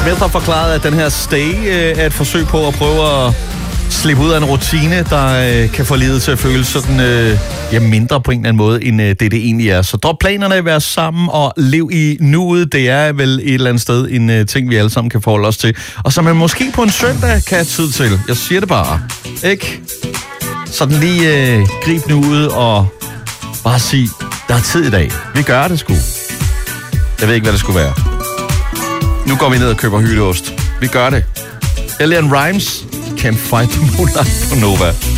Smith har forklaret, at den her stay er et forsøg på at prøve at slippe ud af en rutine, der kan få livet til at føles sådan mindre på en eller anden måde, end det egentlig er. Så drop planerne, vær sammen og lev i nuet. Det er vel et eller andet sted en ting, vi alle sammen kan forholde os til. Og som man måske på en søndag kan have tid til. Jeg siger det bare. Ikke? Sådan lige grib nuet og bare sig, der er tid i dag. Vi gør det sgu. Jeg ved ikke, hvad det skulle være. Nu går vi ned og køber hytteost. Vi gør det. Elian Rhymes, Can't Fight the Moonlight på Nova.